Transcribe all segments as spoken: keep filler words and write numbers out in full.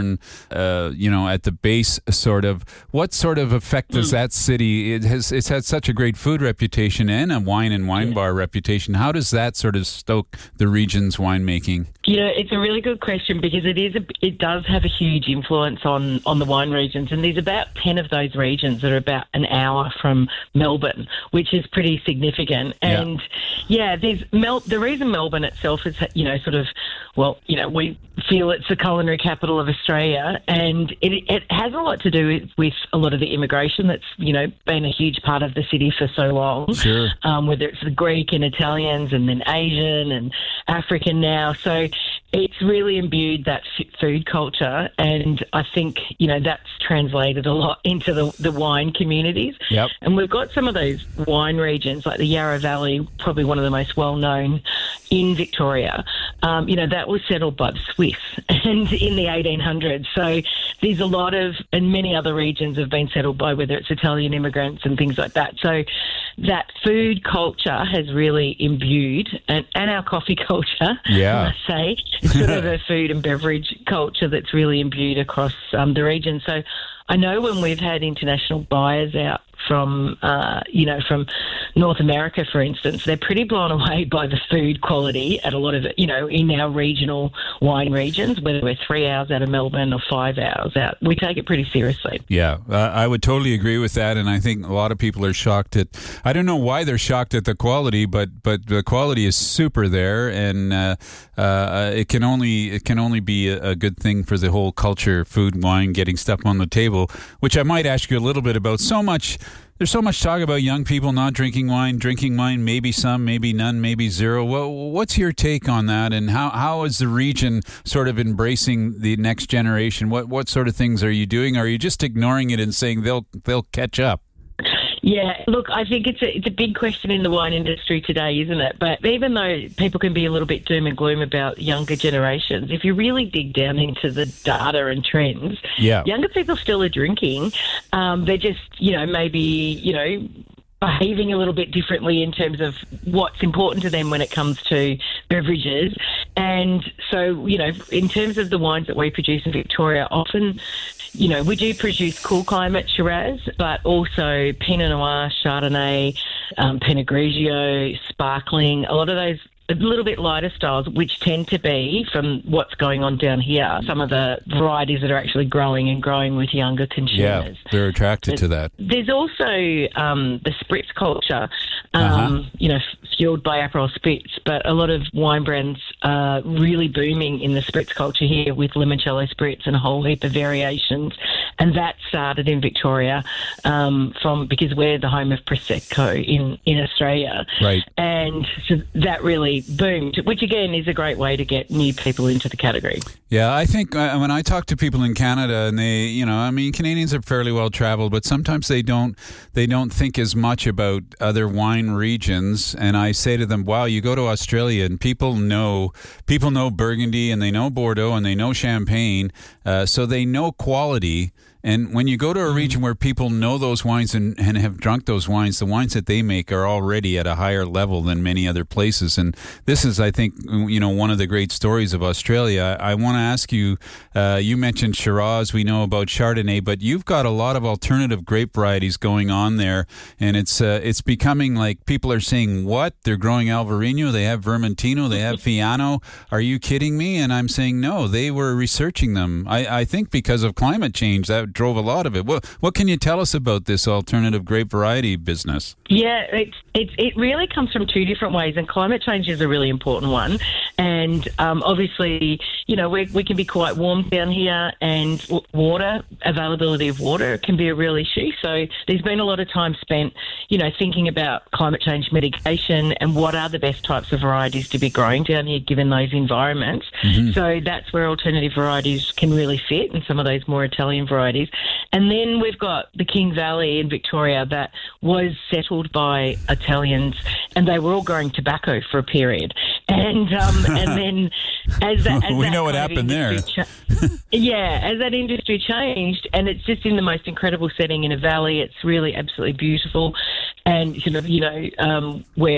Melbourne, uh, you know, at the base, sort of. What sort of effect does mm. that city? It has it's had such a great food reputation and a wine and wine yeah. bar reputation. How does that sort of stoke the region's winemaking? You know, it's a really good question because it is a, it does have a huge influence on, on the wine regions, and there's about ten of those regions that are about an hour from Melbourne, which is pretty significant. And yeah, yeah there's Mel- the reason Melbourne itself is, you know, sort of, well, you know, we feel it's the culinary capital of Australia, and it, it has a lot to do with, with a lot of the immigration that's, you know, been a huge part of the city for so long. Sure. Um, whether it's the Greek and Italians and then Asian and African now. So it's really imbued that f- food culture, and I think, you know, that's translated a lot into the, the wine communities. Yep. And we've got some of those wine regions, like the Yarra Valley, probably one of the most well-known in Victoria. Um, you know, that was settled by the Swiss and in the eighteen hundreds. So there's a lot of, and many other regions have been settled by whether it's Italian immigrants and things like that. So that food culture has really imbued, and, and our coffee culture, yeah. I must say, it's sort of a food and beverage culture that's really imbued across um, the region. So I know when we've had international buyers out from, uh, you know, from North America, for instance, they're pretty blown away by the food quality at a lot of it, you know, in our regional wine regions, whether we're three hours out of Melbourne or five hours out. We take it pretty seriously. Yeah, uh, I would totally agree with that, and I think a lot of people are shocked at, I don't know why they're shocked at the quality, but but the quality is super there, and uh, uh, it can only it can only be a, a good thing for the whole culture, food, wine, getting stuff on the table, which I might ask you a little bit about. So much There's so much talk about young people not drinking wine, drinking wine, maybe some, maybe none, maybe zero. What's your take on that, and how, how is the region sort of embracing the next generation? What what sort of things are you doing? Are you just ignoring it and saying they'll they'll catch up? Yeah, look, I think it's a it's a big question in the wine industry today, isn't it? But even though people can be a little bit doom and gloom about younger generations, if you really dig down into the data and trends, yeah. younger people still are drinking. Um, they're just, you know, maybe, you know, behaving a little bit differently in terms of what's important to them when it comes to beverages. And so, you know, in terms of the wines that we produce in Victoria, often, you know, we do produce cool climate Shiraz, but also Pinot Noir, Chardonnay, um, Pinot Grigio, sparkling, a lot of those a little bit lighter styles, which tend to be, from what's going on down here, some of the varieties that are actually growing and growing with younger consumers. Yeah, they're attracted there's, to that. There's also um, the spritz culture, um, uh-huh. you know, fueled by Aperol Spritz, but a lot of wine brands are really booming in the spritz culture here with limoncello spritz and a whole heap of variations. And that started in Victoria um, from because we're the home of Prosecco in, in Australia. Right. And so that really boomed, which again is a great way to get new people into the category. Yeah, I think uh, when I talk to people in Canada, and they, you know, I mean, Canadians are fairly well traveled, but sometimes they don't, they don't think as much about other wine regions. And I say to them, "Wow, you go to Australia, and people know, people know Burgundy, and they know Bordeaux, and they know Champagne, uh, so they know quality." And when you go to a region where people know those wines and, and have drunk those wines, the wines that they make are already at a higher level than many other places. And this is, I think, you know, one of the great stories of Australia. I, I want to ask you, uh, you mentioned Shiraz, we know about Chardonnay, but you've got a lot of alternative grape varieties going on there. And it's uh, it's becoming like people are saying, what? They're growing Alvarinho, they have Vermentino, they have Fiano. Are you kidding me? And I'm saying, no, they were researching them. I, I think because of climate change, that drove a lot of it. What what can you tell us about this alternative grape variety business? Yeah, it, it, it really comes from two different ways, and climate change is a really important one. And um, obviously, you know, we, we can be quite warm down here, and water, availability of water can be a real issue. So there's been a lot of time spent, you know, thinking about climate change mitigation and what are the best types of varieties to be growing down here given those environments. Mm-hmm. So that's where alternative varieties can really fit, and some of those more Italian varieties. And then we've got the King Valley in Victoria that was settled by Italians, and they were all growing tobacco for a period. And um, and then as that, as we that know what happened there. Cha- yeah, as that industry changed, and it's just in the most incredible setting in a valley. It's really absolutely beautiful, and sort of, you know, um, where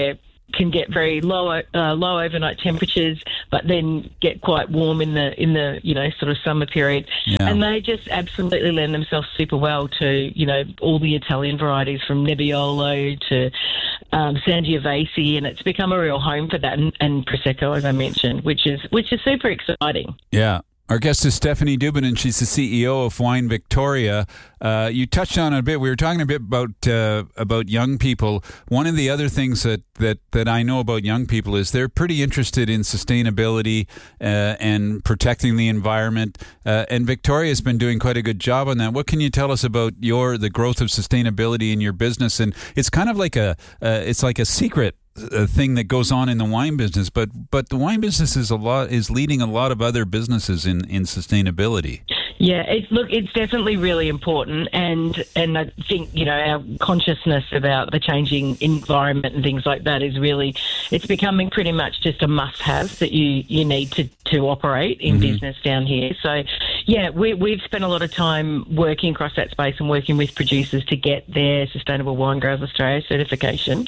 can get very low uh, low overnight temperatures, but then get quite warm in the in the you know sort of summer period. Yeah. And they just absolutely lend themselves super well to you know all the Italian varieties from Nebbiolo to um, Sangiovese, and it's become a real home for that, and, and Prosecco, as I mentioned, which is which is super exciting. Yeah. Our guest is Stephanie Dubin, and she's the C E O of Wine Victoria. Uh, you touched on it a bit. We were talking a bit about uh, about young people. One of the other things that, that, that I know about young people is they're pretty interested in sustainability uh, and protecting the environment. Uh, and Victoria's been doing quite a good job on that. What can you tell us about your the growth of sustainability in your business? And it's kind of like a uh, it's like a secret a thing that goes on in the wine business, but but the wine business is a lot is leading a lot of other businesses in, in sustainability. Yeah, it, look, it's definitely really important, and and I think you know our consciousness about the changing environment and things like that is really it's becoming pretty much just a must-have that you, you need to, to operate in mm-hmm. business down here. So, yeah, we we've spent a lot of time working across that space and working with producers to get their Sustainable Wine Growers Australia certification,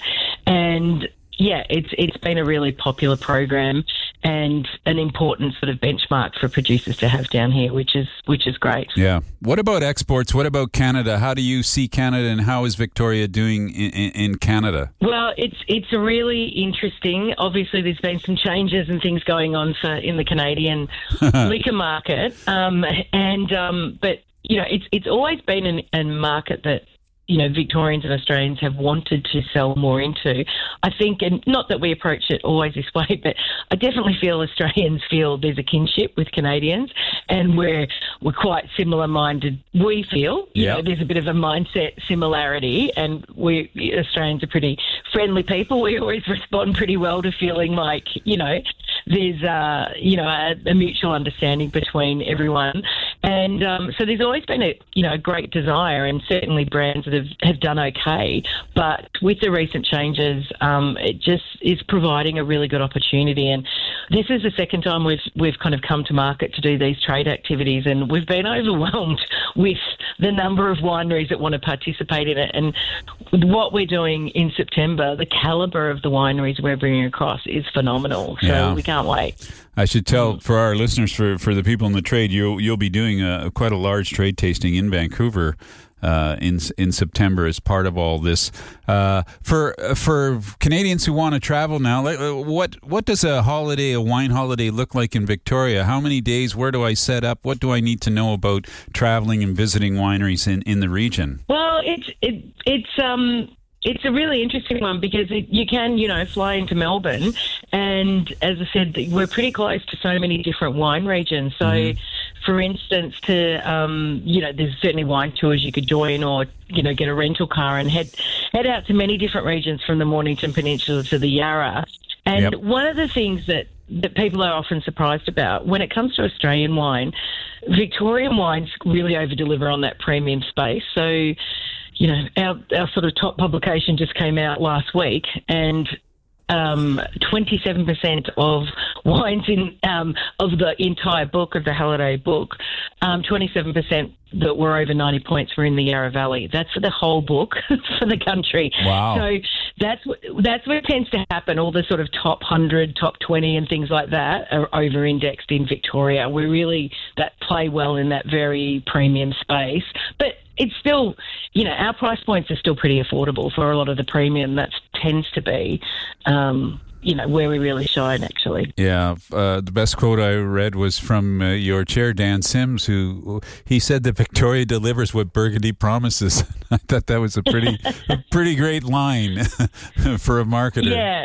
and yeah, it's it's been a really popular program and an important sort of benchmark for producers to have down here, which is which is great. Yeah. What about exports? What about Canada? How do you see Canada, and how is Victoria doing in, in, in Canada? Well, it's it's really interesting. Obviously, there's been some changes and things going on for in the Canadian liquor market, um, and um, but you know, it's it's always been an, a market that you know, Victorians and Australians have wanted to sell more into. I think, and not that we approach it always this way, but I definitely feel Australians feel there's a kinship with Canadians, and we're we're quite similar-minded. We feel, you yep. know, there's a bit of a mindset similarity, and we Australians are pretty friendly people. We always respond pretty well to feeling like, you know, there's uh, you know a, a mutual understanding between everyone, and um, so there's always been a you know a great desire, and certainly brands that have, have done okay. But with the recent changes, um, it just is providing a really good opportunity. And this is the second time we've we've kind of come to market to do these trade activities, and we've been overwhelmed with the number of wineries that want to participate in it. And what we're doing in September, the calibre of the wineries we're bringing across is phenomenal. So yeah. we can't wait. I should tell for our listeners, for, for the people in the trade, you'll you'll be doing a, quite a large trade tasting in Vancouver uh, in in September as part of all this. Uh, for for Canadians who want to travel now, what what does a holiday, a wine holiday, look like in Victoria? How many days? Where do I set up? What do I need to know about traveling and visiting wineries in, in the region? Well, it's it, it's um. It's a really interesting one because it, you can, you know, fly into Melbourne, and as I said, we're pretty close to so many different wine regions. So, mm-hmm. for instance, to um, you know, there's certainly wine tours you could join, or you know, get a rental car and head head out to many different regions from the Mornington Peninsula to the Yarra. And yep. one of the things that that people are often surprised about when it comes to Australian wine, Victorian wines really over-deliver on that premium space. So, you know, our, our sort of top publication just came out last week, and um, twenty-seven percent of wines in um, of the entire book, of the Halliday book, um, twenty-seven percent that were over ninety points were in the Yarra Valley. That's for the whole book for the country. Wow. So that's that's what tends to happen. All the sort of top one hundred, top twenty and things like that are over-indexed in Victoria. We really that play well in that very premium space. But it's still, you know, our price points are still pretty affordable for a lot of the premium. That tends to be, um, you know, where we really shine, actually. Yeah. Uh, the best quote I read was from uh, your chair, Dan Sims, who he said that Victoria delivers what Burgundy promises. I thought that was a pretty, a pretty great line for a marketer. Yeah.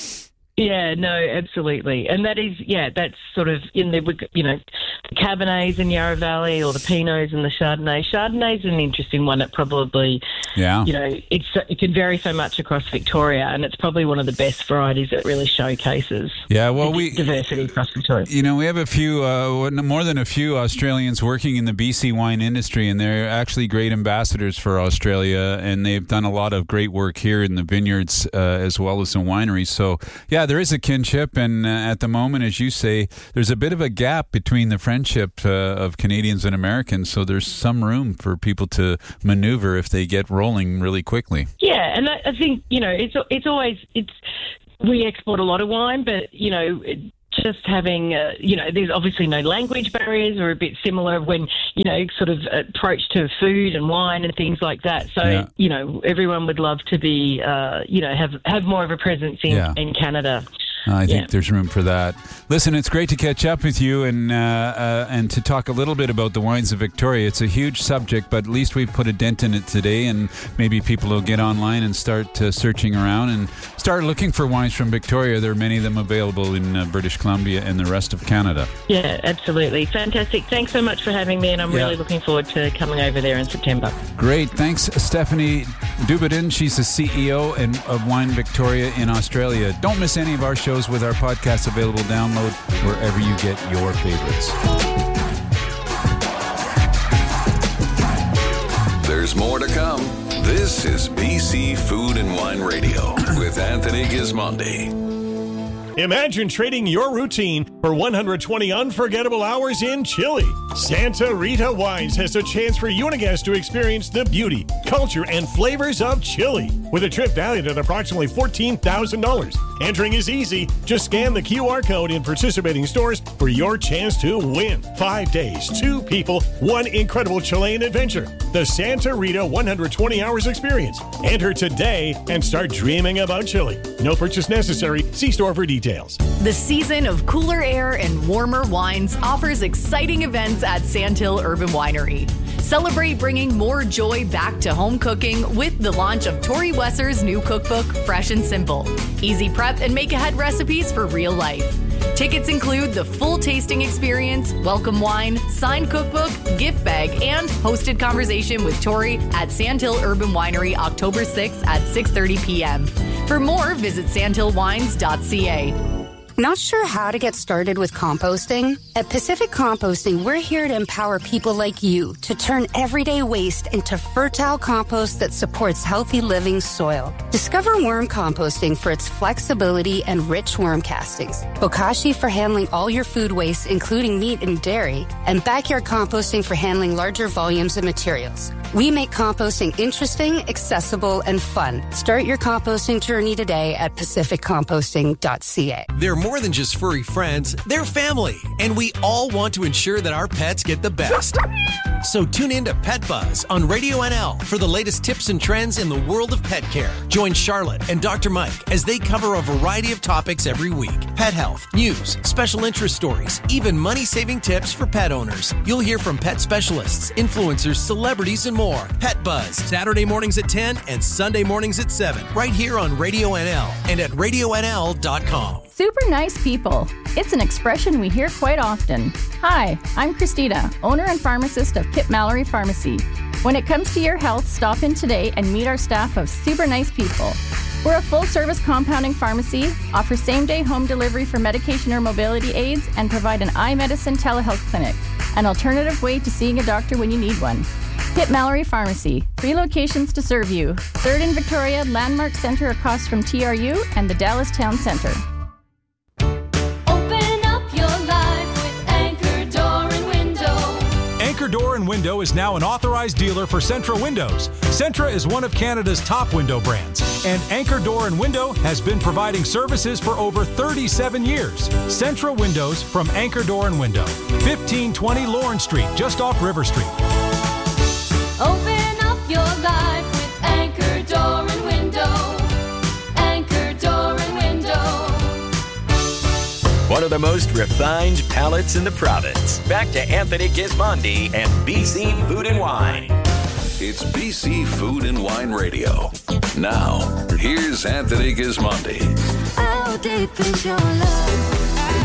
Yeah, no, absolutely. And that is, yeah, that's sort of in the, you know, the Cabernets in Yarra Valley, or the Pinots and the Chardonnay. Chardonnay is an interesting one. It probably, yeah. you know, it's it can vary so much across Victoria, and it's probably one of the best varieties that really showcases yeah, well, the we, diversity across Victoria. You know, we have a few, uh, more than a few Australians working in the B C wine industry, and they're actually great ambassadors for Australia, and they've done a lot of great work here in the vineyards uh, as well as in wineries. So, yeah, there is a kinship, and uh, at the moment, as you say, there's a bit of a gap between the friendship uh, of Canadians and Americans, so there's some room for people to maneuver if they get rolling really quickly. Yeah, and I, I think, you know, it's it's always, it's we export a lot of wine, but, you know, just having, uh, you know, there's obviously no language barriers, or a bit similar when, you know, sort of approach to food and wine and things like that. So, yeah. you know, everyone would love to be, uh, you know, have, have more of a presence in, yeah. in Canada. I think yeah. there's room for that. Listen, it's great to catch up with you and uh, uh, and to talk a little bit about the wines of Victoria. It's a huge subject, but at least we've put a dent in it today, and maybe people will get online and start uh, searching around and start looking for wines from Victoria. There are many of them available in uh, British Columbia and the rest of Canada. Yeah, absolutely. Fantastic. Thanks so much for having me, and I'm yeah. really looking forward to coming over there in September. Great. Thanks, Stephanie Dubedin. She's the C E O and, of Wine Victoria in Australia. Don't miss any of our shows with our podcast available. Download wherever you get your favorites. There's more to come. This is B C Food and Wine Radio with Anthony Gismondi. Imagine trading your routine for one hundred twenty unforgettable hours in Chile. Santa Rita Wines has a chance for you and a guest to experience the beauty, culture, and flavors of Chile with a trip valued at approximately fourteen thousand dollars. Entering is easy. Just scan the Q R code in participating stores for your chance to win. Five days, two people, one incredible Chilean adventure. The Santa Rita one hundred twenty hours experience. Enter today and start dreaming about Chile. No purchase necessary. See store for details. The season of cooler air and warmer wines offers exciting events at Sandhill Urban Winery. Celebrate bringing more joy back to home cooking with the launch of Tori Wesser's new cookbook, Fresh and Simple. Easy prep and make-ahead recipes for real life. Tickets include the full tasting experience, welcome wine, signed cookbook, gift bag, and hosted conversation with Tori at Sandhill Urban Winery October sixth at six thirty p.m. For more, visit sandhill wines dot c a. Not sure how to get started with composting? At Pacific Composting, we're here to empower people like you to turn everyday waste into fertile compost that supports healthy living soil. Discover worm composting for its flexibility and rich worm castings, Bokashi for handling all your food waste, including meat and dairy, and backyard composting for handling larger volumes of materials. We make composting interesting, accessible, and fun. Start your composting journey today at pacific composting dot c a. They're more than just furry friends, they're family, and we all want to ensure that our pets get the best. So tune in to Pet Buzz on Radio N L for the latest tips and trends in the world of pet care. Join Charlotte and Doctor Mike as they cover a variety of topics every week. Pet health, news, special interest stories, even money-saving tips for pet owners. You'll hear from pet specialists, influencers, celebrities, and more. Pet Buzz, Saturday mornings at ten and Sunday mornings at seven, right here on Radio N L and at radio n l dot com. Super nice people. It's an expression we hear quite often. Hi, I'm Christina, owner and pharmacist of Kip Mallory Pharmacy. When it comes to your health, stop in today and meet our staff of super nice people. We're a full-service compounding pharmacy, offer same-day home delivery for medication or mobility aids, and provide an eye medicine telehealth clinic, an alternative way to seeing a doctor when you need one. Kip Mallory Pharmacy, three locations to serve you. Third in Victoria, Landmark Center across from T R U, and the Dallas Town Center. Anchor Door and Window is now an authorized dealer for Centra Windows. Centra is one of Canada's top window brands, and Anchor Door and Window has been providing services for over thirty-seven years. Centra Windows from Anchor Door and Window, fifteen twenty Lawrence Street, just off River Street. Open up your life with Anchor Door and Window. Anchor Door and Window. One of the most refined palates in the province. Back to Anthony Gismondi and B C Food and Wine. It's B C Food and Wine Radio. Now, here's Anthony Gismondi. How deep is your love?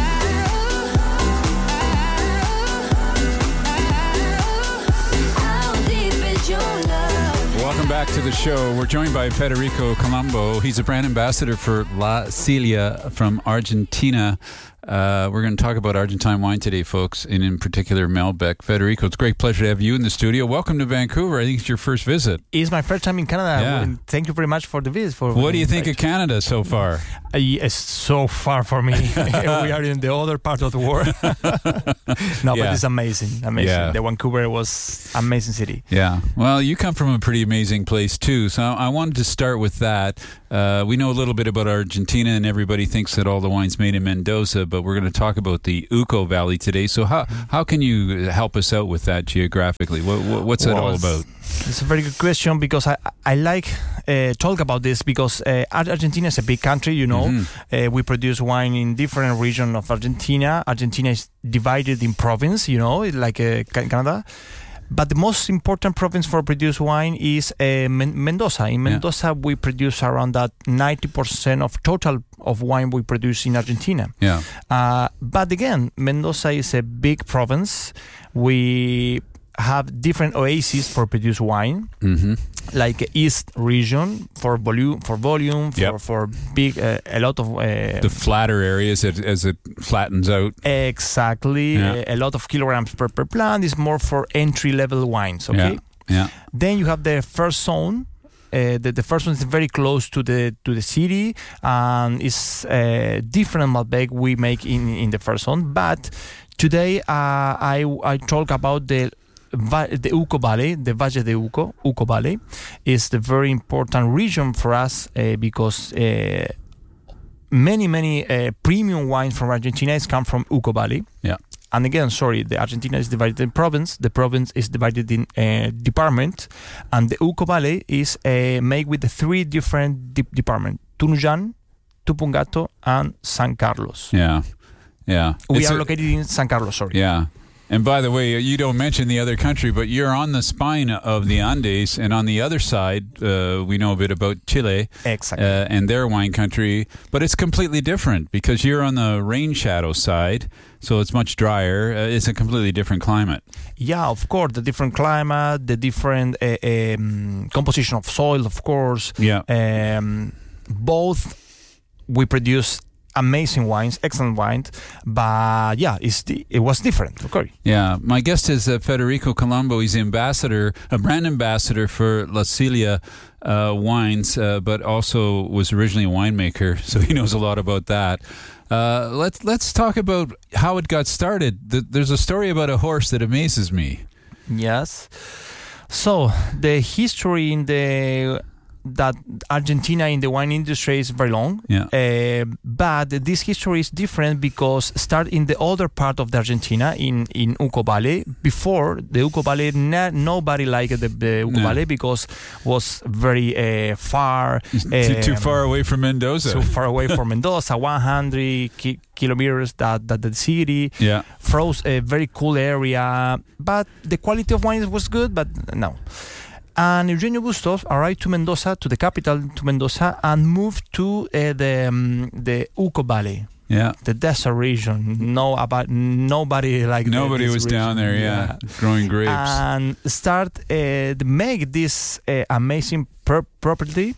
Welcome back to the show. We're joined by Federico Colombo. He's a brand ambassador for La Celia from Argentina. Uh, we're going to talk about Argentine wine today, folks, and in particular Malbec. Federico, it's a great pleasure to have you in the studio. Welcome to Vancouver. I think it's your first visit. It's my first time in Canada. Yeah. Thank you very much for the visit. For what do you think of Canada so far? Uh, it's so far for me. We are in the other part of the world. No, yeah. But it's amazing. Amazing. Yeah. The Vancouver was amazing city. Yeah. Well, you come from a pretty amazing place too. So I wanted to start with that. Uh, we know a little bit about Argentina, and everybody thinks that all the wine's made in Mendoza, but we're going to talk about the Uco Valley today. So how how can you help us out with that geographically? What, what, what's that well, all about? It's a very good question because I I like uh, talk about this because uh, Argentina is a big country, you know. Mm-hmm. Uh, we produce wine in different regions of Argentina. Argentina is divided in province, you know, like uh, Canada. But the most important province for produce wine is uh, Men- Mendoza. In Mendoza, yeah. we produce around that ninety percent of total of wine we produce in Argentina. Yeah. Uh, but again, Mendoza is a big province. We have different oases for produce wine, mm-hmm. like East region for volume, for volume, for, yep. for big, uh, a lot of uh, the flatter areas as it, as it flattens out. Exactly, yeah. a, a lot of kilograms per, per plant is more for entry level wines. Okay, yeah. yeah. Then you have the first zone. Uh, the, the first one is very close to the to the city and is uh, different Malbec we make in in the first zone. But today uh, I I talk about the. The Uco Valley, the Valle de Uco, Uco Valley, is the very important region for us uh, because uh, many, many uh, premium wines from Argentina come from Uco Valley. Yeah. And again, sorry, the Argentina is divided in province. The province is divided in uh, department, and the Uco Valley is uh, made with the three different de- departments: Tunuyán, Tupungato, and San Carlos. Yeah, yeah. We it's are a, located in San Carlos. Sorry. Yeah. And by the way, you don't mention the other country, but you're on the spine of the Andes, and on the other side, uh, we know a bit about Chile, exactly, uh, and their wine country, but it's completely different because you're on the rain shadow side, so it's much drier. Uh, it's a completely different climate. Yeah, of course, the different climate, the different uh, um, composition of soil, of course. Yeah. Um, both we produce amazing wines, excellent wines, but yeah, it's the, it was different. Okay. Yeah, my guest is uh, Federico Colombo. He's ambassador, a brand ambassador for La Silla uh, wines, uh, but also was originally a winemaker, so he knows a lot about that. Uh, let's let's talk about how it got started. The, there's a story about a horse that amazes me. Yes. So the history in the that Argentina in the wine industry is very long, yeah. uh, but this history is different because start in the other part of the Argentina in in Uco Valley. Before the Uco Valley, na- nobody liked the, the Uco no. Valley because was very uh, far, too, um, too far away from Mendoza. Too far away from Mendoza, one hundred ki- kilometers that that the city. Yeah, froze a very cool area, but the quality of wine was good, but no. And Eugenio Bustos arrived to Mendoza, to the capital, to Mendoza, and moved to uh, the um, the Uco Valley, yeah, the desert region. No, about nobody like nobody the, was region. down there, yeah, yeah, growing grapes, and start uh, to make this uh, amazing per- property.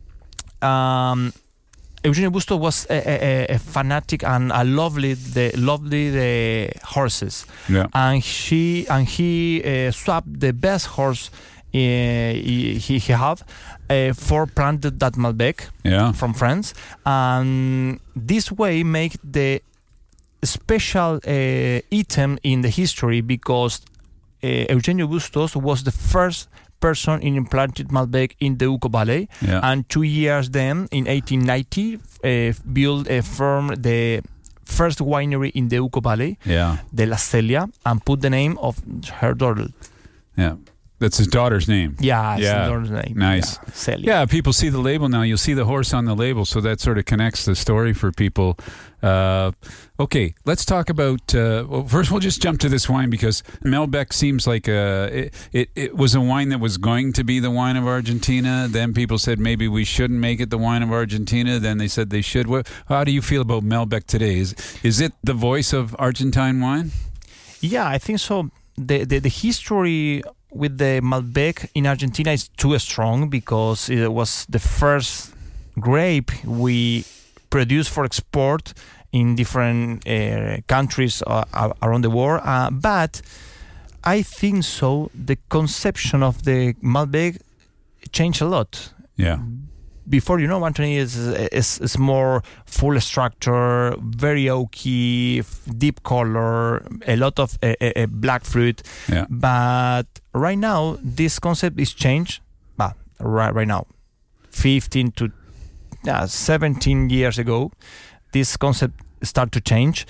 Um, Eugenio Bustos was a, a, a fanatic and a lovely, the lovely the horses, yeah, and she and he uh, swapped the best horse. Uh, he, he have uh, for planted that Malbec yeah. from France, and this way make the special uh, item in the history because uh, Eugenio Bustos was the first person in implanted Malbec in the Uco Valley, yeah. and two years then in eighteen ninety uh, built a firm the first winery in the Uco Valley, yeah. the La Celia, and put the name of her daughter. Yeah. That's his daughter's name. Yeah, it's yeah. his daughter's name. Nice. Yeah, Celia. Yeah, people see the label now. You'll see the horse on the label, so that sort of connects the story for people. Uh, okay, let's talk about... Uh, well, first, we'll just jump to this wine because Malbec seems like a, it, it, it was a wine that was going to be the wine of Argentina. Then people said maybe we shouldn't make it the wine of Argentina. Then they said they should. What, how do you feel about Malbec today? Is, is it the voice of Argentine wine? Yeah, I think so. The, the, the history... with the Malbec in Argentina is too strong because it was the first grape we produced for export in different uh, countries uh, around the world. Uh, but I think so the conception of the Malbec changed a lot. Yeah. Before, you know, Anthony is, is is more full structure, very oaky, deep color, a lot of uh, uh, black fruit. Yeah. But right now, this concept is changed. But right, right now, fifteen to uh, seventeen years ago, this concept start to change.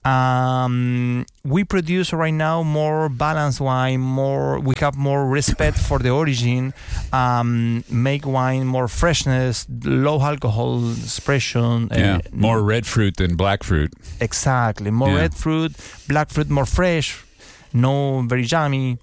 Um, we produce right now more balanced wine, more we have more respect for the origin, um, make wine more freshness, low alcohol expression. Yeah, uh, more red fruit than black fruit. Exactly, more Yeah. red fruit, black fruit more fresh, no very jammy.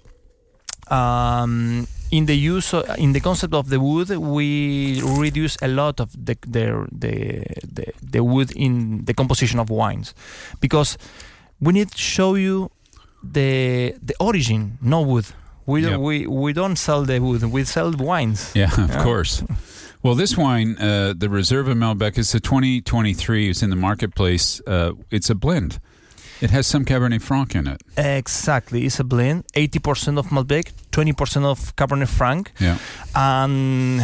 Um, in the use of, in the concept of the wood, we reduce a lot of the the, the the the wood in the composition of wines, because we need to show you the the origin, no wood. We don't, Yep. we we don't sell the wood. We sell wines. Yeah, of Yeah. course. Well, this wine, uh, the Reserva Malbec, is a twenty twenty-three. It's in the marketplace. Uh, it's a blend. It has some Cabernet Franc in it. Exactly, it's a blend. eighty percent of Malbec, twenty percent of Cabernet Franc. Yeah. And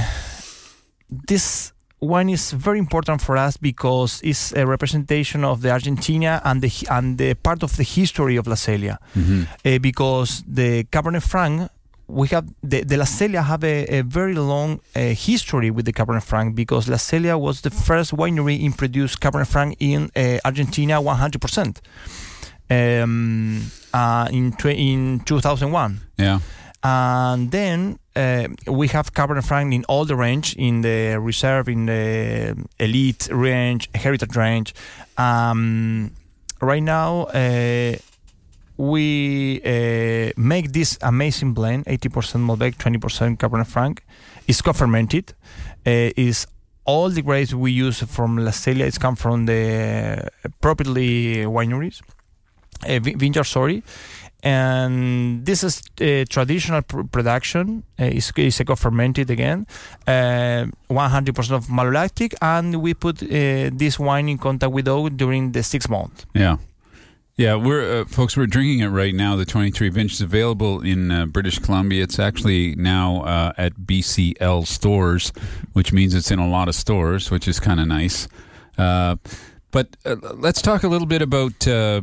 this wine is very important for us because it's a representation of the Argentina and the and the part of the history of La Celia. Mm-hmm. Uh, because the Cabernet Franc, we have the, the La Celia have a, a very long uh, history with the Cabernet Franc, because La Celia was the first winery in produce Cabernet Franc in uh, Argentina one hundred percent um, uh, in tw- in two thousand one. Yeah. And then uh, we have Cabernet Franc in all the range, in the reserve, in the elite range, heritage range. Um, right now, uh, we uh, make this amazing blend: eighty percent Malbec, twenty percent Cabernet Franc. It's co-fermented. Uh, is all the grapes we use from La Celia. It's come from the properly wineries, uh, vineyard. Sorry. And this is a traditional pr- production. Uh, it's, it's a co-fermented again, uh, one hundred percent of malolactic, and we put uh, this wine in contact with oak during the six months. Yeah. Yeah, we're uh, folks. We're drinking it right now. The twenty-three vintage is available in uh, British Columbia. It's actually now uh, at B C L stores, which means it's in a lot of stores, which is kind of nice. Uh, but uh, let's talk a little bit about uh,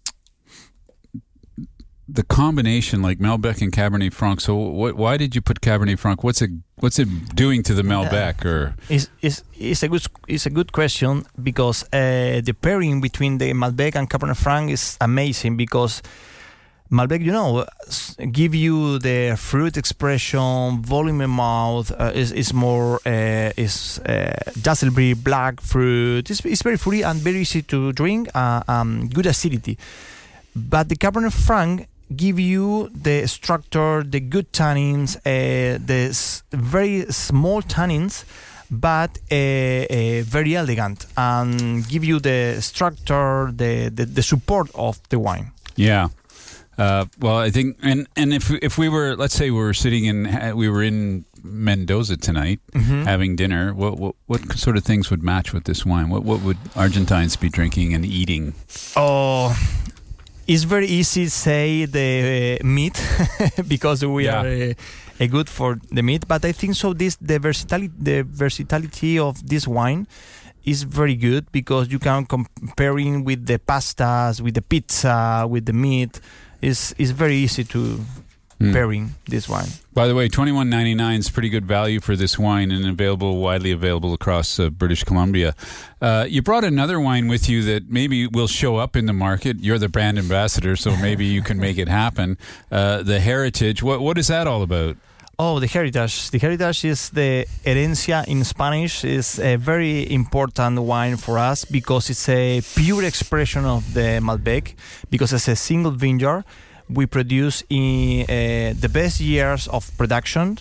the combination, like Malbec and Cabernet Franc. So, what, why did you put Cabernet Franc? What's it What's it doing to the Malbec? Or It's, it's, it's a good it's a good question, because uh, the pairing between the Malbec and Cabernet Franc is amazing, because Malbec, you know, s- give you the fruit expression, volume in mouth, uh, is is more uh, is uh, Dazzleberry, black fruit. It's, it's very fruity and very easy to drink. Uh, um, good acidity, but the Cabernet Franc give you the structure, the good tannins, uh, the s- very small tannins, but uh, uh, very elegant, and give you the structure, the, the, the support of the wine. yeah. Uh, well, I think, and, and if if we were, let's say we were sitting in, we were in Mendoza tonight, Mhm. having dinner. What, what what sort of things would match with this wine? What what would Argentines be drinking and eating? Oh, it's very easy to say the uh, meat because we Yeah. are uh, uh, good for the meat. But I think so. This the versatility, the versatility of this wine is very good, because you can comparing with the pastas, with the pizza, with the meat. Is is very easy to Mm. pairing this wine. By the way, twenty-one ninety-nine is pretty good value for this wine, and available widely available across uh, British Columbia. Uh, you brought another wine with you that maybe will show up in the market. You're the brand ambassador, so maybe you can make it happen. Uh, the Heritage. What what is that all about? Oh, the heritage. The heritage is the herencia in Spanish. Is a very important wine for us, because it's a pure expression of the Malbec, because it's a single vineyard. We produce in uh, the best years of production.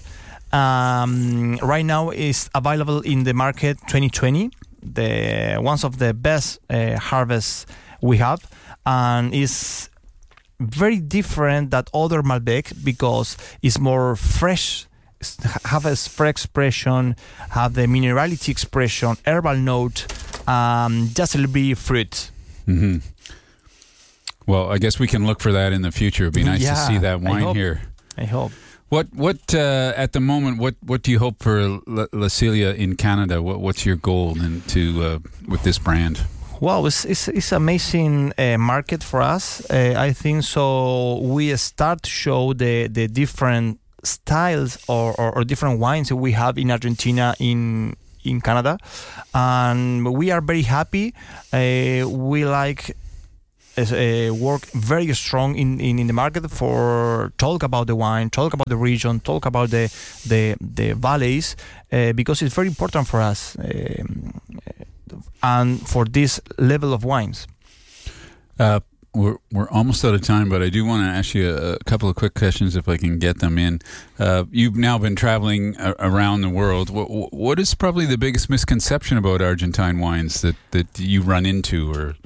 Um, right now is available in the market twenty twenty. The one of the best uh, harvests we have, and is very different than other Malbec, because it's more fresh, s- have a fresh expression, have the minerality expression, herbal note, um, just a little bit fruit. Mm-hmm. Well, I guess we can look for that in the future. It'd be nice Yeah, to see that I wine hope. here. I hope. What what uh, at the moment? What what do you hope for La, La Celia in Canada? What what's your goal and to uh, with this brand? Wow, it's it's, it's amazing uh, market for us. Uh, I think so. We start to show the the different styles or, or, or different wines that we have in Argentina in in Canada, and we are very happy. Uh, we like uh, work very strong in, in, in the market for talk about the wine, talk about the region, talk about the the, the valleys, uh, because it's very important for us um, and for this level of wines. Uh, we're we're almost out of time, but I do want to ask you a, a couple of quick questions if I can get them in. Uh, you've now been traveling a, around the world. What, what is probably the biggest misconception about Argentine wines that, that you run into, or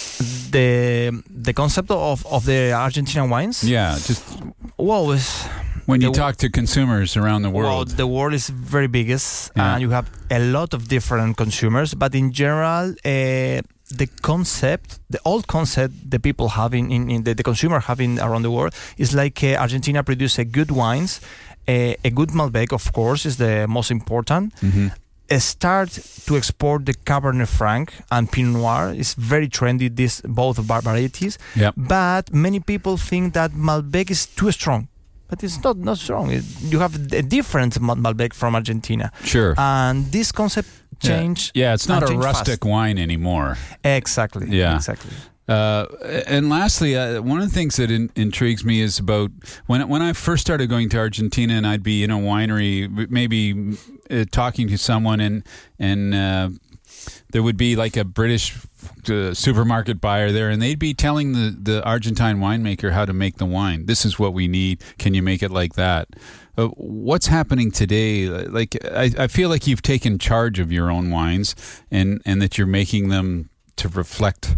the the concept of, of the Argentine wines? Yeah, just well, it's, when you the, talk to consumers around the world. Well, the world is very biggest, yeah. and you have a lot of different consumers. But in general, uh, the concept, the old concept the people have in, in, in the, the consumer having around the world is like uh, Argentina produce a good wines, uh, a good Malbec, of course, is the most important. Mm-hmm. Uh, start to export the Cabernet Franc and Pinot Noir. It's very trendy, this both varieties. Yep. But many people think that Malbec is too strong. But it's not, not strong. It, you have a different Malbec from Argentina. Sure. And this concept change. Yeah, yeah it's not a rustic fast. wine anymore. Exactly. Yeah. Exactly. Uh, and lastly, uh, one of the things that in, intrigues me is about when when I first started going to Argentina, and I'd be in a winery, maybe uh, talking to someone, and and uh, there would be like a British uh, supermarket buyer there, and they'd be telling the, the Argentine winemaker how to make the wine. This is what we need. Can you make it like that? Uh, what's happening today? Like I, I feel like you've taken charge of your own wines, and, and that you're making them to reflect,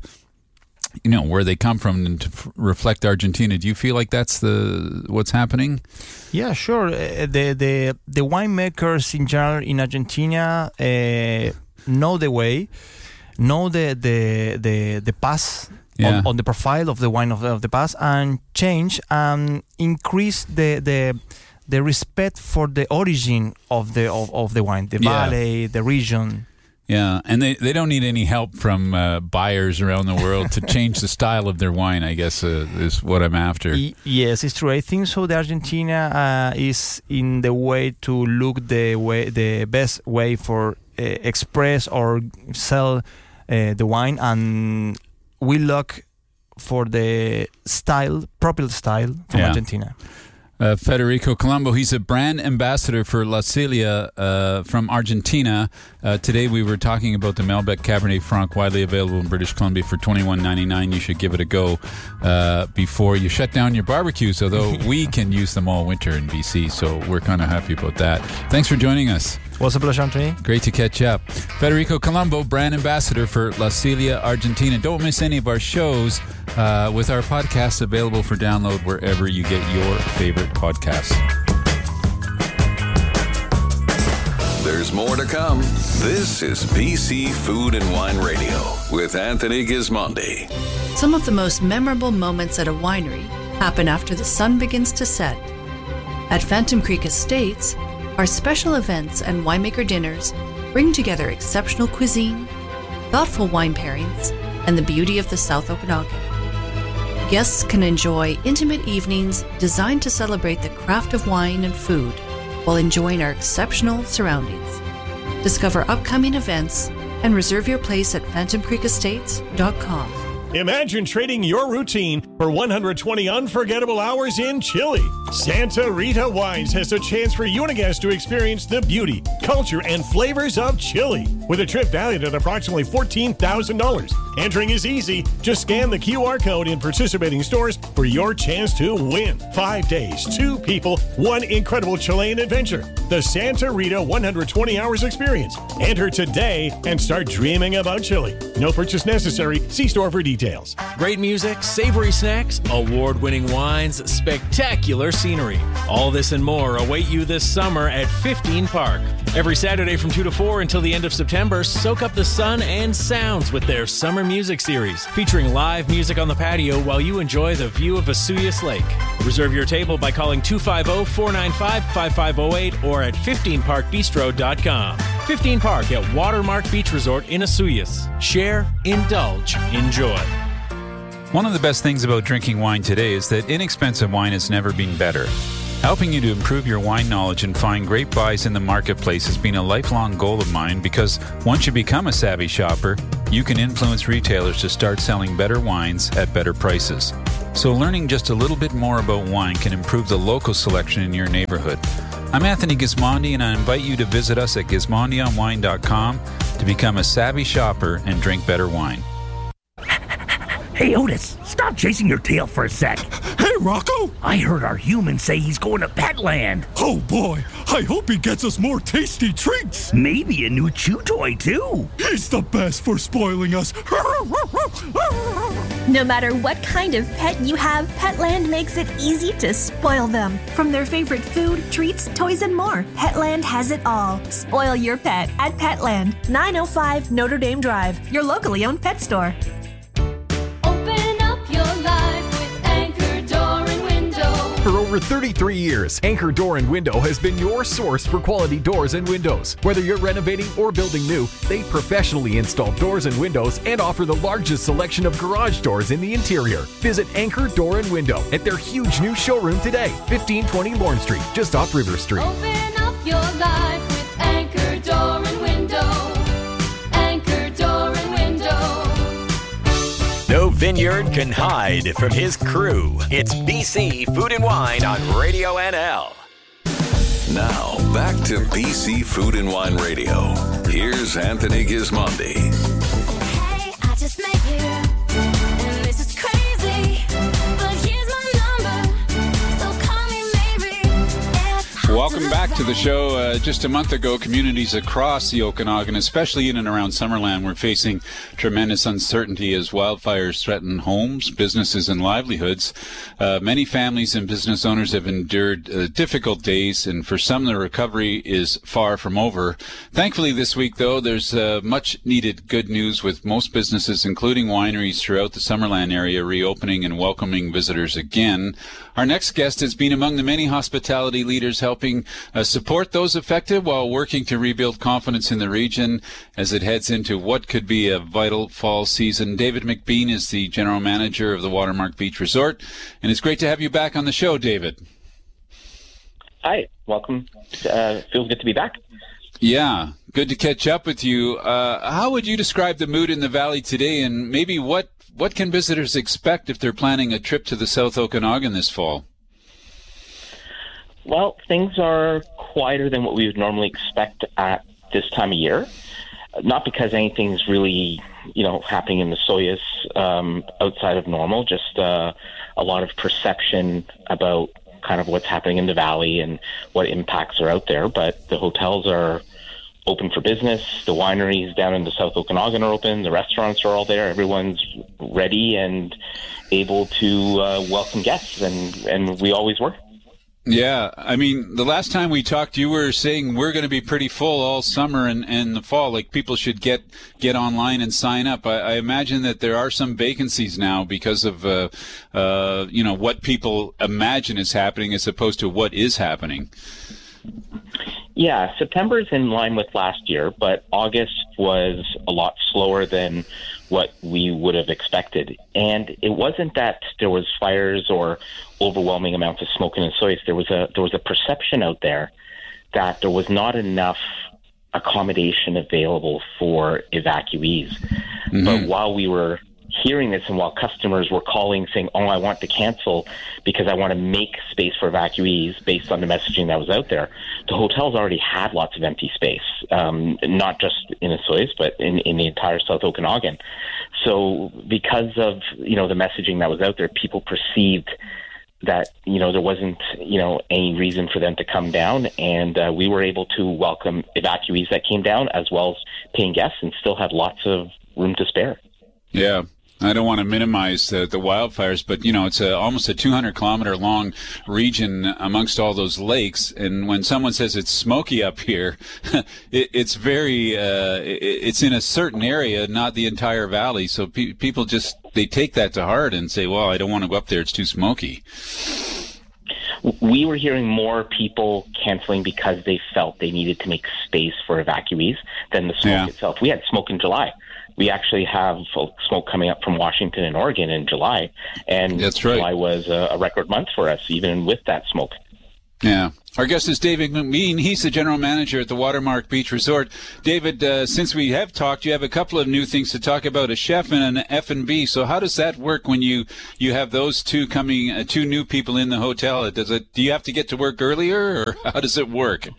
you know, where they come from and to f- reflect Argentina. Do you feel like that's the what's happening? Yeah, sure. Uh, the the the winemakers in general in Argentina uh, know the way, know the the the, the past yeah. on, on the profile of the wine of the, of the past, and change and increase the the the respect for the origin of the of, of the wine, the yeah. valley, the region. Yeah, and they, they don't need any help from uh, buyers around the world to change the style of their wine, I guess, uh, is what I'm after. Y- yes, it's true. I think so. The Argentina uh, is in the way to look the way the best way for uh, express or sell uh, the wine, and we look for the style, proper style from yeah. Argentina. Uh, Federico Colombo, he's a brand ambassador for La Cilia uh, from Argentina. Uh, today we were talking about the Malbec Cabernet Franc, widely available in British Columbia for twenty-one ninety-nine. You should give it a go uh, before you shut down your barbecues, although we can use them all winter in B C, so we're kind of happy about that. Thanks for joining us. It was a pleasure, Anthony. Great to catch up. Federico Colombo, brand ambassador for La Cilia, Argentina. Don't miss any of our shows uh, with our podcasts available for download wherever you get your favorite podcasts. There's more to come. This is B C Food and Wine Radio with Anthony Gismondi. Some of the most memorable moments at a winery happen after the sun begins to set. At Phantom Creek Estates, our special events and winemaker dinners bring together exceptional cuisine, thoughtful wine pairings, and the beauty of the South Okanagan. Guests can enjoy intimate evenings designed to celebrate the craft of wine and food while enjoying our exceptional surroundings. Discover upcoming events and reserve your place at phantom creek estates dot com. Imagine trading your routine for one hundred twenty unforgettable hours in Chile. Santa Rita Wines has a chance for you and a guest to experience the beauty, culture, and flavors of Chile with a trip valued at approximately fourteen thousand dollars. Entering is easy. Just scan the Q R code in participating stores for your chance to win. Five days, two people, one incredible Chilean adventure. The Santa Rita one hundred twenty hours experience. Enter today and start dreaming about Chile. No purchase necessary. See store for details. Great music, savory snacks, award-winning wines, spectacular scenery. All this and more await you this summer at fifteen Park. Every Saturday from two to four until the end of September, soak up the sun and sounds with their summer music series, featuring live music on the patio while you enjoy the view of Vesuvius Lake. Reserve your table by calling two five zero, four nine five, five five zero eight or at fifteen park bistro dot com. fifteen Park at Watermark Beach Resort in Vesuvius. Share, indulge, enjoy. One of the best things about drinking wine today is that inexpensive wine has never been better. Helping you to improve your wine knowledge and find great buys in the marketplace has been a lifelong goal of mine because once you become a savvy shopper, you can influence retailers to start selling better wines at better prices. So learning just a little bit more about wine can improve the local selection in your neighborhood. I'm Anthony Gismondi, and I invite you to visit us at gismondi on wine dot com to become a savvy shopper and drink better wine. Hey, Otis, stop chasing your tail for a sec. Hey, Rocco! I heard our human say he's going to Petland. Oh, boy. I hope he gets us more tasty treats. Maybe a new chew toy, too. He's the best for spoiling us. No matter what kind of pet you have, Petland makes it easy to spoil them. From their favorite food, treats, toys, and more, Petland has it all. Spoil your pet at Petland, nine oh five Notre Dame Drive, your locally owned pet store. For over thirty-three years, Anchor Door and Window has been your source for quality doors and windows. Whether you're renovating or building new, they professionally install doors and windows and offer the largest selection of garage doors in the interior. Visit Anchor Door and Window at their huge new showroom today, fifteen twenty Lorne Street, just off River Street. Open up your life with Anchor Door and Window. Anchor Door and Window. No vineyard can hide from his crew. It's B C Food and Wine on Radio N L. Now, back to B C Food and Wine Radio. Here's Anthony Gismondi. Hey, I just met you, and this is crazy, but here's my number, so call me maybe. Welcome back to the show. Uh, just a month ago, communities across the Okanagan, especially in and around Summerland, were facing tremendous uncertainty as wildfires threaten homes, businesses, and livelihoods. Uh, many families and business owners have endured uh, difficult days, and for some, the recovery is far from over. Thankfully, this week, though, there's uh, much-needed good news with most businesses, including wineries throughout the Summerland area, reopening and welcoming visitors again. Our next guest has been among the many hospitality leaders helping uh, support those affected while working to rebuild confidence in the region as it heads into what could be a vital fall season. David McBean is the general manager of the Watermark Beach Resort, and it's great to have you back on the show, David. Hi, welcome. Uh, feels good to be back. Yeah, good to catch up with you. Uh, how would you describe the mood in the valley today, and maybe what, what can visitors expect if they're planning a trip to the South Okanagan this fall? Well, things are quieter than what we would normally expect at this time of year. Not because anything's really, you know, happening in the Soyuz um, outside of normal, just uh, a lot of perception about kind of what's happening in the valley and what impacts are out there. But the hotels are open for business. The wineries down in the South Okanagan are open. The restaurants are all there. Everyone's ready and able to uh, welcome guests, and, and we always were. Yeah, I mean, the last time we talked, you were saying we're going to be pretty full all summer and, and the fall. Like, people should get get online and sign up. I, I imagine that there are some vacancies now because of, uh, uh, you know, what people imagine is happening as opposed to what is happening. Yeah, September is in line with last year, but August was a lot slower than what we would have expected. And it wasn't that there was fires or overwhelming amounts of smoke in the Soyuz. There was a there was a perception out there that there was not enough accommodation available for evacuees. Mm-hmm. But while we were hearing this and while customers were calling saying, oh, I want to cancel because I want to make space for evacuees based on the messaging that was out there, the hotels already had lots of empty space, um, not just in the Soyuz, but in, in the entire South Okanagan. So because of, you know, the messaging that was out there, people perceived that, you know, there wasn't, you know, any reason for them to come down, and uh, we were able to welcome evacuees that came down as well as paying guests and still had lots of room to spare. Yeah. I don't want to minimize the, the wildfires, but, you know, it's a, almost a two hundred kilometer long region amongst all those lakes. And when someone says it's smoky up here, it, it's very, uh, it, it's in a certain area, not the entire valley. So pe- people just, they take that to heart and say, well, I don't want to go up there. It's too smoky. We were hearing more people canceling because they felt they needed to make space for evacuees than the smoke yeah. itself. We had smoke in July. We actually have smoke coming up from Washington and Oregon in July, and That's right. July was a, a record month for us, even with that smoke. Yeah. Our guest is David McMean. He's the general manager at the Watermark Beach Resort. David, uh, since we have talked, you have a couple of new things to talk about, a chef and an F and B. So how does that work when you, you have those two coming, uh, two new people in the hotel? Does it, do you have to get to work earlier, or how does it work?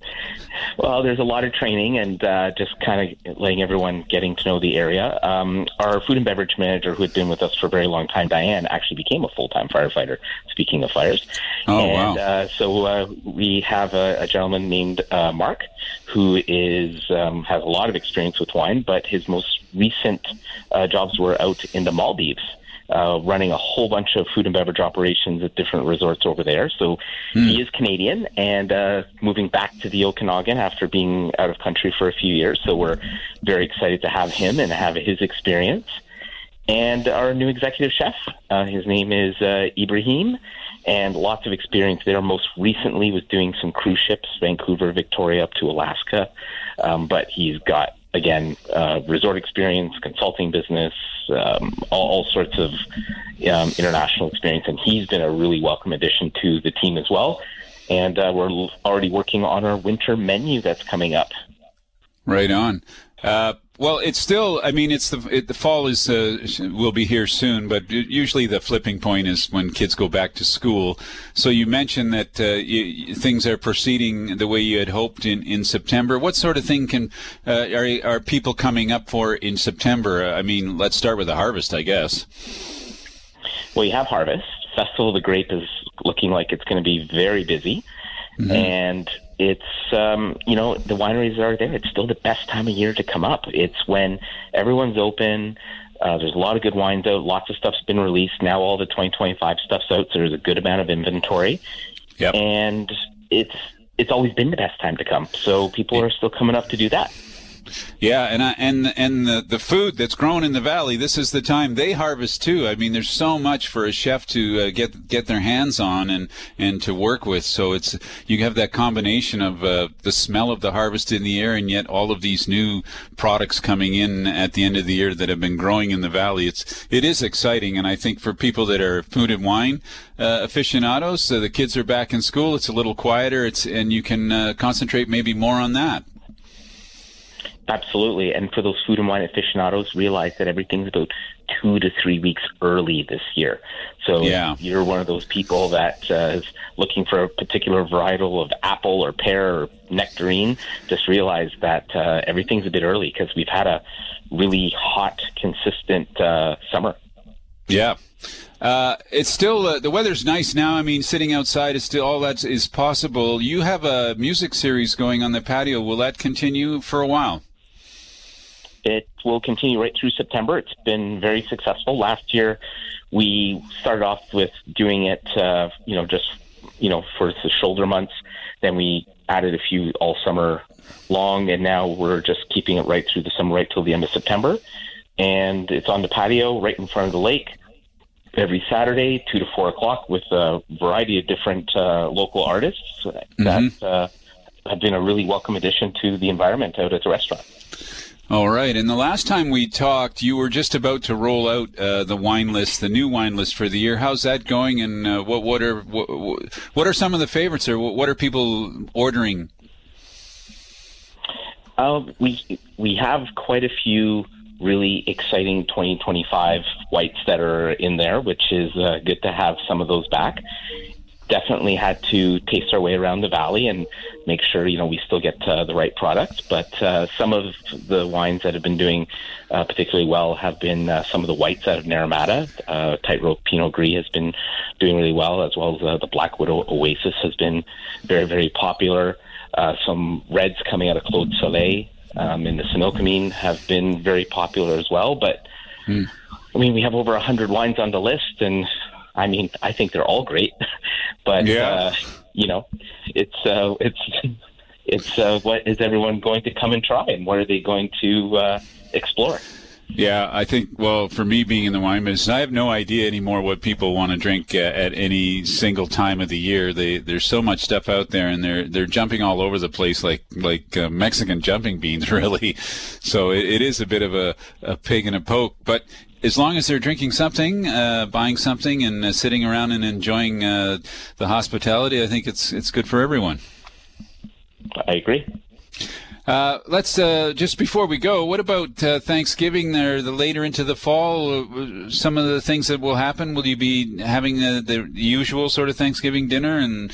Well, there's a lot of training and uh, just kind of letting everyone getting to know the area. Um, our food and beverage manager, who had been with us for a very long time, Diane, actually became a full-time firefighter, speaking of fires. Oh, and, wow. Uh, so uh, we have a, a gentleman named uh, Mark, who is um, has a lot of experience with wine, but his most recent uh, jobs were out in the Maldives. Uh, running a whole bunch of food and beverage operations at different resorts over there. So mm. he is Canadian and uh, moving back to the Okanagan after being out of country for a few years. So we're very excited to have him and have his experience. And our new executive chef, uh, his name is uh, Ibrahim, and lots of experience there. Most recently was doing some cruise ships, Vancouver, Victoria, up to Alaska. Um, but he's got, again, uh, resort experience, consulting business, um, all, all sorts of um, international experience. And he's been a really welcome addition to the team as well. And uh, we're l- already working on our winter menu that's coming up. Right on. Uh, well, it's still, I mean, it's the it, the fall is uh, will be here soon, but usually the flipping point is when kids go back to school. So you mentioned that uh, you, things are proceeding the way you had hoped in, in September. What sort of thing can uh, are are people coming up for in September? I mean, let's start with the harvest, I guess. Well, you have harvest. Festival of the Grape is looking like it's going to be very busy. Mm-hmm. And it's, um, you know, the wineries are there. It's still the best time of year to come up. It's when everyone's open. Uh, there's a lot of good wines out. Lots of stuff's been released. Now all the twenty twenty-five stuff's out, so there's a good amount of inventory. Yep. And it's it's always been the best time to come. So people are still coming up to do that. Yeah, and I, and and the the food that's grown in the valley, this is the time they harvest too. I mean, there's so much for a chef to uh, get get their hands on and and to work with. So it's you have that combination of uh, the smell of the harvest in the air, and yet all of these new products coming in at the end of the year that have been growing in the valley. It's it is exciting, and I think for people that are food and wine uh, aficionados, so the kids are back in school. It's a little quieter. It's and you can uh, concentrate maybe more on that. Absolutely. And for those food and wine aficionados, realize that everything's about two to three weeks early this year. So yeah. if you're one of those people that uh, is looking for a particular varietal of apple or pear or nectarine, just realize that uh, everything's a bit early because we've had a really hot, consistent uh, summer. Yeah. Uh, it's still, uh, the weather's nice now. I mean, sitting outside is still, all that is possible. You have a music series going on the patio. Will that continue for a while? It will continue right through September. It's been very successful. Last year, we started off with doing it, uh, you know, just, you know, for the shoulder months. Then we added a few all summer long, and now we're just keeping it right through the summer, right till the end of September. And it's on the patio right in front of the lake every Saturday, two to four o'clock, with a variety of different uh, local artists mm-hmm. that uh, have been a really welcome addition to the environment out at the restaurant. All right. And the last time we talked, you were just about to roll out uh, the wine list, the new wine list for the year. How's that going? And uh, what what are what, what are some of the favorites, or what are people ordering? Uh, we we have quite a few really exciting twenty twenty-five whites that are in there, which is uh, good to have some of those back. Definitely had to taste our way around the valley and make sure, you know, we still get uh, the right product. But uh, some of the wines that have been doing uh, particularly well have been uh, some of the whites out of Naramata. Uh, Tightrope Pinot Gris has been doing really well, as well as uh, the Black Widow Oasis has been very, very popular. Uh, some reds coming out of Claude Soleil um, in the Similkameen have been very popular as well. But, mm. I mean, we have over one hundred wines on the list, and I mean, I think they're all great, but yeah. uh, you know, it's uh, it's it's uh, what is everyone going to come and try, and what are they going to uh, explore? Yeah, I think, well, for me being in the wine business, I have no idea anymore what people want to drink uh, at any single time of the year. They, there's so much stuff out there, and they're they're jumping all over the place like like uh, Mexican jumping beans, really. So it, it is a bit of a, a pig and a poke. But as long as they're drinking something, uh, buying something, and uh, sitting around and enjoying uh, the hospitality, I think it's it's good for everyone. I agree. Uh, let's uh, just before we go, what about uh, Thanksgiving? There, the later into the fall, uh, some of the things that will happen. Will you be having uh, the usual sort of Thanksgiving dinner? And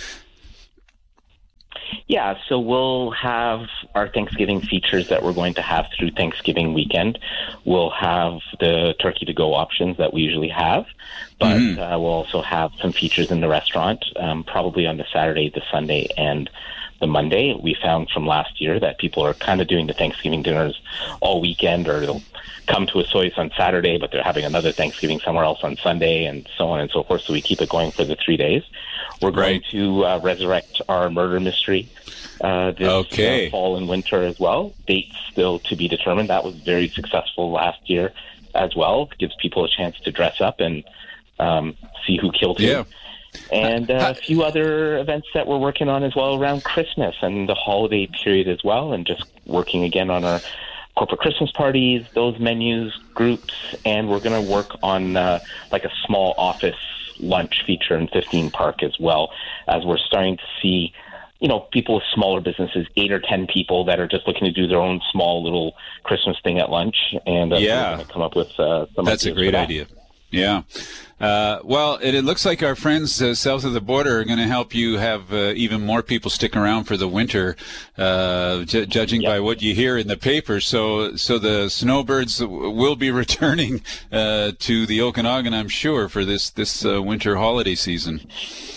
yeah, so we'll have our Thanksgiving features that we're going to have through Thanksgiving weekend. We'll have the turkey to go options that we usually have, but mm-hmm. uh, we'll also have some features in the restaurant, um, probably on the Saturday, the Sunday, and the Monday. We found from last year that people are kind of doing the Thanksgiving dinners all weekend, or they'll come to a Soyuz on Saturday, but they're having another Thanksgiving somewhere else on Sunday, and so on and so forth. So we keep it going for the three days. We're going right. to uh, resurrect our murder mystery uh, this okay. uh, fall and winter as well. Dates still to be determined. That was very successful last year as well. It gives people a chance to dress up and um, see who killed who. Yeah. And uh, a few other events that we're working on as well around Christmas and the holiday period as well, and just working again on our corporate Christmas parties, those menus, groups, and we're going to work on uh, like a small office lunch feature in fifteen Park as well, as we're starting to see, you know, people with smaller businesses, eight or ten people that are just looking to do their own small little Christmas thing at lunch, and uh, yeah. we're going to come up with uh, some That's a great idea. Yeah. Uh, well, it, it looks like our friends uh, south of the border are going to help you have uh, even more people stick around for the winter, uh, ju- judging yep. by what you hear in the paper. So, so the snowbirds will be returning uh, to the Okanagan, I'm sure, for this this uh, winter holiday season.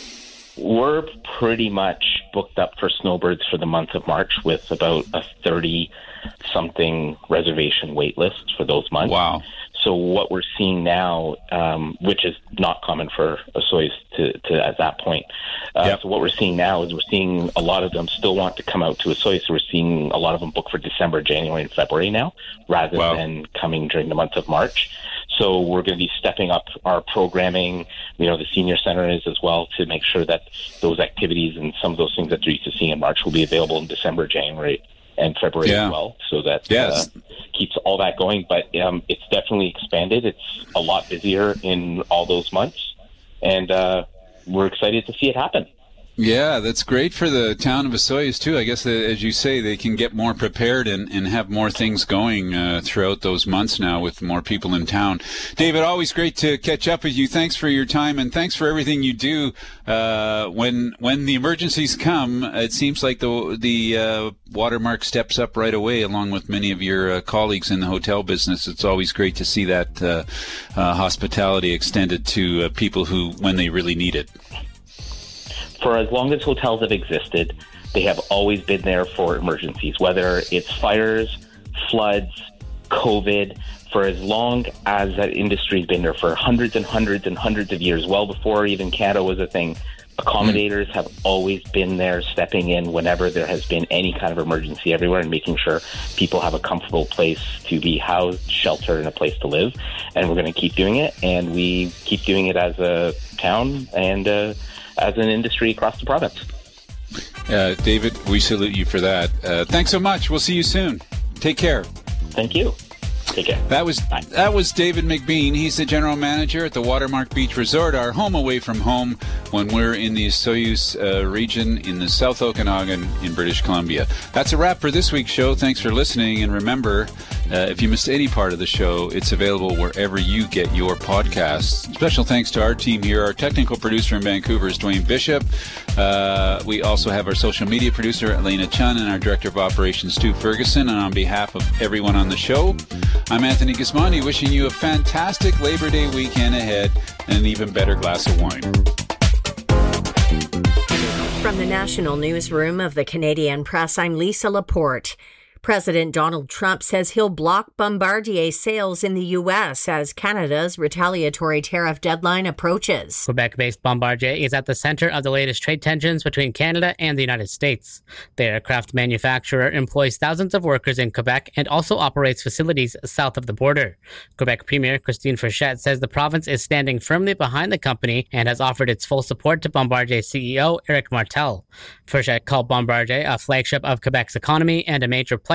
We're pretty much booked up for snowbirds for the month of March, with about a thirty-something reservation wait list for those months. Wow. So what we're seeing now, um, which is not common for a Soyuz to, to at that point. Uh, yep. So what we're seeing now is we're seeing a lot of them still want to come out to a Soyuz. So we're seeing a lot of them book for December, January, and February now, rather wow. than coming during the month of March. So we're going to be stepping up our programming. You know, the senior center is as well, to make sure that those activities and some of those things that they're used to seeing in March will be available in December, January, and February yeah. as well, so that yes. uh, keeps all that going. But um, it's definitely expanded. It's a lot busier in all those months, and uh, we're excited to see it happen. Yeah, that's great for the town of Osoyoos, too. I guess, uh, as you say, they can get more prepared and, and have more things going uh, throughout those months now with more people in town. David, always great to catch up with you. Thanks for your time, and thanks for everything you do. Uh, when when the emergencies come, it seems like the, the uh, Watermark steps up right away, along with many of your uh, colleagues in the hotel business. It's always great to see that uh, uh, hospitality extended to uh, people who, when they really need it. For as long as hotels have existed, they have always been there for emergencies, whether it's fires, floods, COVID. For as long as that industry's been there, for hundreds and hundreds and hundreds of years, well before even Canada was a thing, accommodators mm. have always been there, stepping in whenever there has been any kind of emergency everywhere, and making sure people have a comfortable place to be housed, sheltered, and a place to live. And we're going to keep doing it, and we keep doing it as a town and uh as an industry across the province. Uh, David, we salute you for that. Uh, thanks so much. We'll see you soon. Take care. Thank you. Take care. That was Bye. That was David McBean. He's the general manager at the Watermark Beach Resort, our home away from home when we're in the Osoyoos uh, region in the South Okanagan in British Columbia. That's a wrap for this week's show. Thanks for listening. And remember, uh, if you missed any part of the show, it's available wherever you get your podcasts. Special thanks to our team here. Our technical producer in Vancouver is Dwayne Bishop. Uh, we also have our social media producer, Elena Chun, and our director of operations, Stu Ferguson. And on behalf of everyone on the show, I'm Anthony Gismondi, wishing you a fantastic Labor Day weekend ahead and an even better glass of wine. From the National Newsroom of the Canadian Press, I'm Lisa Laporte. President Donald Trump says he'll block Bombardier sales in the U S as Canada's retaliatory tariff deadline approaches. Quebec-based Bombardier is at the center of the latest trade tensions between Canada and the United States. The aircraft manufacturer employs thousands of workers in Quebec and also operates facilities south of the border. Quebec Premier Christine Frechette says the province is standing firmly behind the company and has offered its full support to Bombardier C E O Éric Martel. Frechette called Bombardier a flagship of Quebec's economy and a major player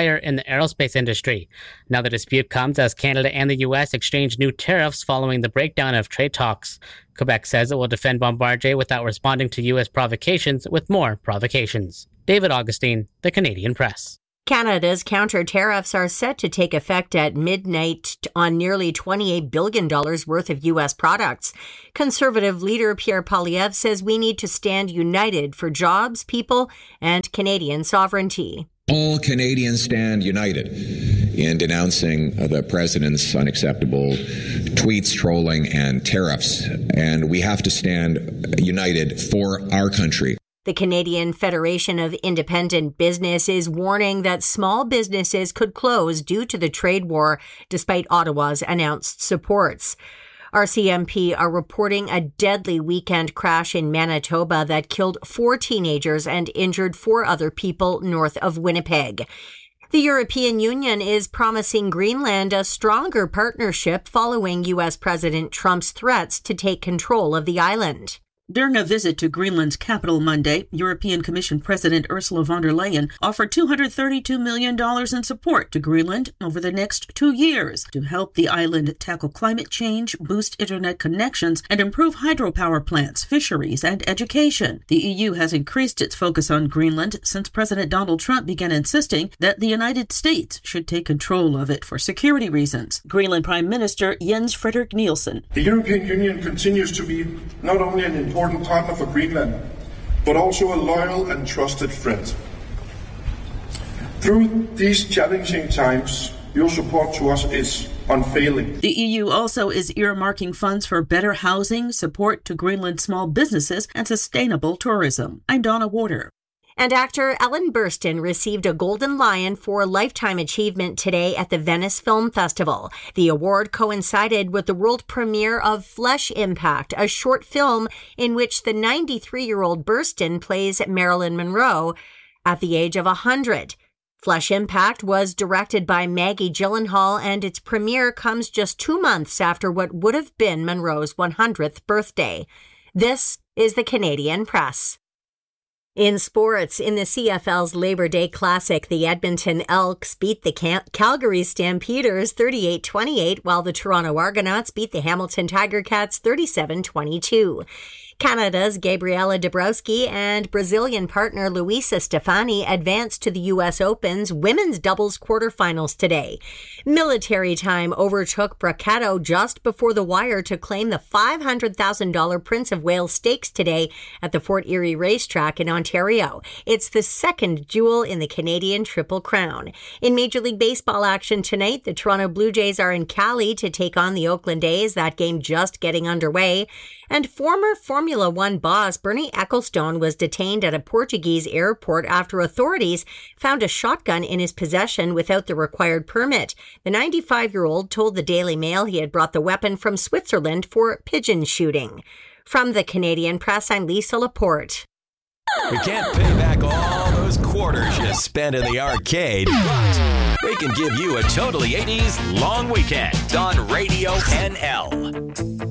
player in the aerospace industry. Now the dispute comes as Canada and the U S exchange new tariffs following the breakdown of trade talks. Quebec says it will defend Bombardier without responding to U S provocations with more provocations. David Augustine, The Canadian Press. Canada's counter tariffs are set to take effect at midnight on nearly twenty-eight billion dollars worth of U S products. Conservative leader Pierre Poilievre says we need to stand united for jobs, people, and Canadian sovereignty. All Canadians stand united in denouncing the president's unacceptable tweets, trolling, and tariffs. And we have to stand united for our country. The Canadian Federation of Independent Business is warning that small businesses could close due to the trade war, despite Ottawa's announced supports. R C M P are reporting a deadly weekend crash in Manitoba that killed four teenagers and injured four other people north of Winnipeg. The European Union is promising Greenland a stronger partnership following U S President Trump's threats to take control of the island. During a visit to Greenland's capital Monday, European Commission President Ursula von der Leyen offered two hundred thirty-two million dollars in support to Greenland over the next two years to help the island tackle climate change, boost internet connections, and improve hydropower plants, fisheries, and education. The E U has increased its focus on Greenland since President Donald Trump began insisting that the United States should take control of it for security reasons. Greenland Prime Minister Jens Frederik Nielsen. The European Union continues to be not only an important partner for Greenland, but also a loyal and trusted friend. Through these challenging times, your support to us is unfailing. The E U also is earmarking funds for better housing, support to Greenland small businesses, and sustainable tourism. I'm Donna Warder. And actor Ellen Burstyn received a Golden Lion for Lifetime Achievement today at the Venice Film Festival. The award coincided with the world premiere of Flesh Impact, a short film in which the ninety-three-year-old Burstyn plays Marilyn Monroe at the age of one hundred. Flesh Impact was directed by Maggie Gyllenhaal, and its premiere comes just two months after what would have been Monroe's one hundredth birthday. This is the Canadian Press. In sports, in the C F L's Labor Day Classic, the Edmonton Elks beat the Cal- Calgary Stampeders thirty-eight twenty-eight, while the Toronto Argonauts beat the Hamilton Tiger Cats thirty-seven twenty-two. Canada's Gabriela Dabrowski and Brazilian partner Luisa Stefani advanced to the U S Open's women's doubles quarterfinals today. Military Time overtook Braccato just before the wire to claim the five hundred thousand dollars Prince of Wales Stakes today at the Fort Erie Racetrack in Ontario. It's the second jewel in the Canadian Triple Crown. In Major League Baseball action tonight, the Toronto Blue Jays are in Cali to take on the Oakland A's, that game just getting underway. And former Formula One boss Bernie Ecclestone was detained at a Portuguese airport after authorities found a shotgun in his possession without the required permit. The ninety-five-year-old told the Daily Mail he had brought the weapon from Switzerland for pigeon shooting. From the Canadian Press, I'm Lisa Laporte. We can't pay back all those quarters you spent in the arcade, but we can give you a totally eighties long weekend on Radio N L.